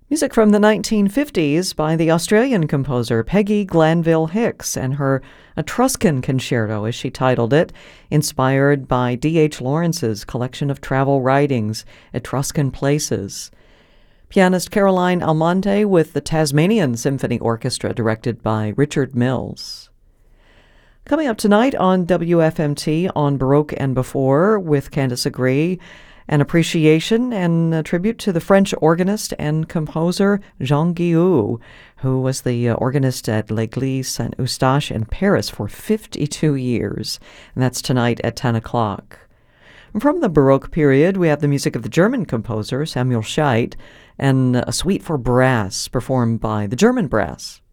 Music from the 1950s by the Australian composer Peggy Glanville Hicks and her Etruscan Concerto, as she titled it, inspired by D.H. Lawrence's collection of travel writings, Etruscan Places. Pianist Caroline Almonte with the Tasmanian Symphony Orchestra, directed by Richard Mills. Coming up tonight on WFMT on Baroque and Before with Candice Agree, an appreciation and a tribute to the French organist and composer Jean Guillou, who was the organist at L'Église Saint-Eustache in Paris for 52 years. And that's tonight at 10 o'clock. From the Baroque period, we have the music of the German composer Samuel Scheidt and a suite for brass performed by the German Brass.